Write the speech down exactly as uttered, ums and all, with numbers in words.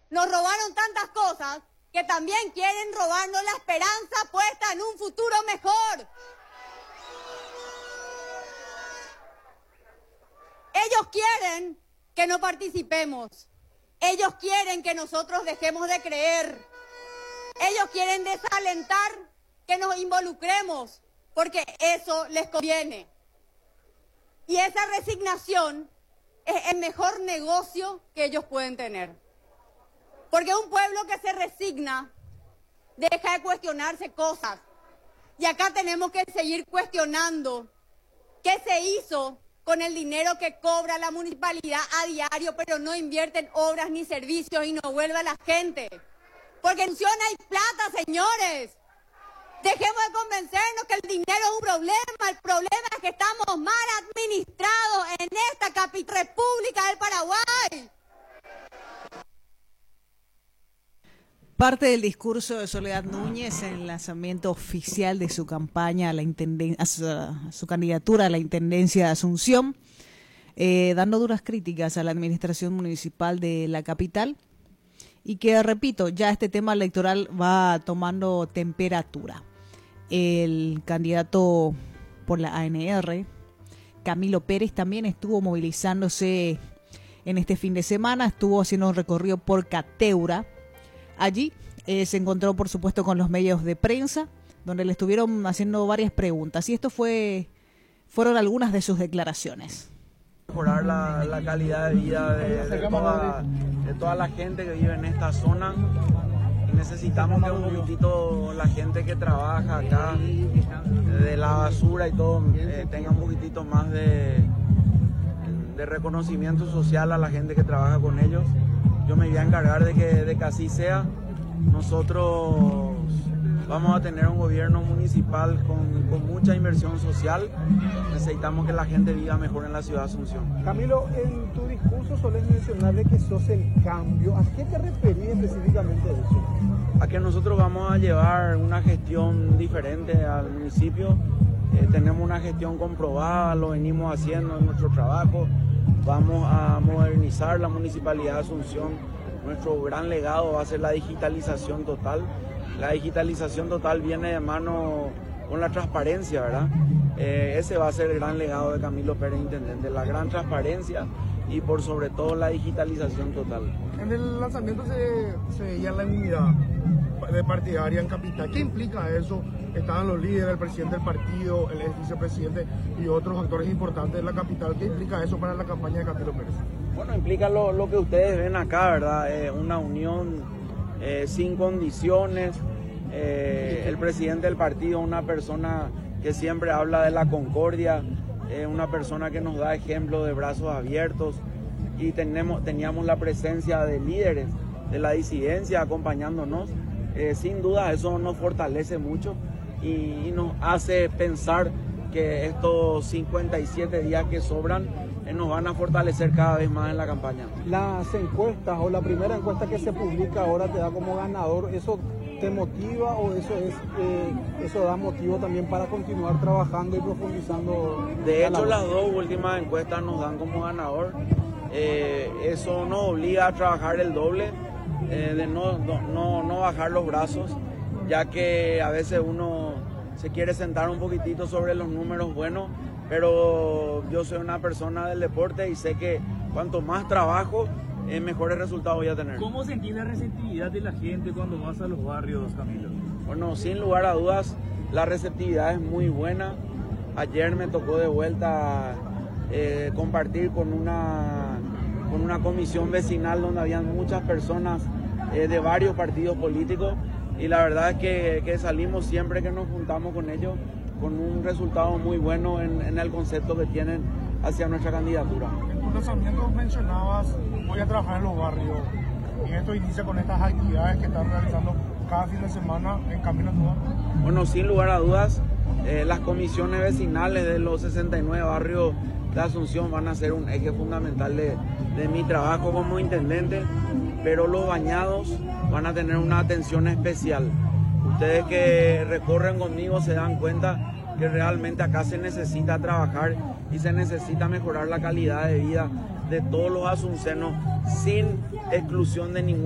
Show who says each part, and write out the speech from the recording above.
Speaker 1: nos robaron tantas cosas que también quieren robarnos la esperanza puesta en un futuro mejor. Ellos quieren que no participemos. Ellos quieren que nosotros dejemos de creer. Ellos quieren desalentar que nos involucremos, porque eso les conviene. Y esa resignación es el mejor negocio que ellos pueden tener. Porque un pueblo que se resigna deja de cuestionarse cosas. Y acá tenemos que seguir cuestionando qué se hizo con el dinero que cobra la municipalidad a diario, pero no invierte en obras ni servicios y no vuelve a la gente. Porque en Asunción hay plata, señores. Dejemos de convencernos que el dinero es un problema. El problema es que estamos mal administrados en esta capital república del Paraguay.
Speaker 2: Parte del discurso de Soledad Núñez en el lanzamiento oficial de su campaña a, la intenden- a, su, a su candidatura a la Intendencia de Asunción, eh, dando duras críticas a la administración municipal de la capital y que, repito, ya este tema electoral va tomando temperatura. El candidato por la A N R, Camilo Pérez, también estuvo movilizándose en este fin de semana, estuvo haciendo un recorrido por Cateura. Allí eh, se encontró, por supuesto, con los medios de prensa, donde le estuvieron haciendo varias preguntas. Y esto fue fueron algunas de sus declaraciones.
Speaker 3: Mejorar la, la calidad de vida de, de, toda, de toda la gente que vive en esta zona. Y necesitamos que un poquitito la gente que trabaja acá, de la basura y todo, eh, tenga un poquitito más de, de reconocimiento social a la gente que trabaja con ellos. Yo me voy a encargar de que, de que así sea. Nosotros vamos a tener un gobierno municipal con, con mucha inversión social. Necesitamos que la gente viva mejor en la ciudad de Asunción.
Speaker 4: Camilo, en tu discurso solés mencionar de que sos el cambio. ¿A qué te referís específicamente de eso?
Speaker 3: A que nosotros vamos a llevar una gestión diferente al municipio. Eh, tenemos una gestión comprobada, lo venimos haciendo en nuestro trabajo. Vamos a modernizar la Municipalidad de Asunción. Nuestro gran legado va a ser la digitalización total. La digitalización total viene de mano con la transparencia, ¿verdad? Eh, ese va a ser el gran legado de Camilo Pérez, intendente, la gran transparencia y por sobre todo la digitalización total.
Speaker 4: En el lanzamiento se, se veía la unidad de partidaria en capital. ¿Qué implica eso? Estaban los líderes, el presidente del partido, el ex vicepresidente y otros actores importantes de la capital. ¿Qué implica eso para la campaña de Camilo Pérez?
Speaker 3: Bueno, implica lo, lo que ustedes ven acá, ¿verdad? Eh, una unión eh, sin condiciones. Eh, el presidente del partido, una persona que siempre habla de la concordia, eh, una persona que nos da ejemplo de brazos abiertos, y tenemos, teníamos la presencia de líderes de la disidencia acompañándonos. Eh, sin duda eso nos fortalece mucho y, y nos hace pensar que estos cincuenta y siete días que sobran eh, nos van a fortalecer cada vez más en la campaña.
Speaker 4: Las encuestas o la primera encuesta que se publica ahora te da como ganador, ¿eso te motiva o eso es eh, eso da motivo también para continuar trabajando y profundizando?
Speaker 3: De hecho, las dos últimas encuestas nos dan como ganador. Eh, eso nos obliga a trabajar el doble, eh, de no, no, no bajar los brazos, ya que a veces uno se quiere sentar un poquitito sobre los números buenos, pero yo soy una persona del deporte y sé que cuanto más trabajo, eh, mejores resultados voy a tener.
Speaker 5: ¿Cómo sentís la receptividad de la gente cuando vas a los barrios, Camilo?
Speaker 3: Bueno, sin lugar a dudas, la receptividad es muy buena. Ayer me tocó de vuelta eh, compartir con una, con una comisión vecinal donde habían muchas personas eh, de varios partidos políticos, y la verdad es que, que salimos siempre que nos juntamos con ellos con un resultado muy bueno en, en el concepto que tienen hacia nuestra candidatura.
Speaker 4: En tu lanzamiento mencionabas, voy a trabajar en los barrios, y esto inicia con estas actividades que están realizando cada fin de semana en Camino Nuevo.
Speaker 3: Bueno, sin lugar a dudas, eh, las comisiones vecinales de los sesenta y nueve barrios de Asunción van a ser un eje fundamental de, de mi trabajo como intendente, pero los bañados van a tener una atención especial. Ustedes que recorren conmigo se dan cuenta que realmente acá se necesita trabajar y se necesita mejorar la calidad de vida de todos los asuncenos sin exclusión de ningún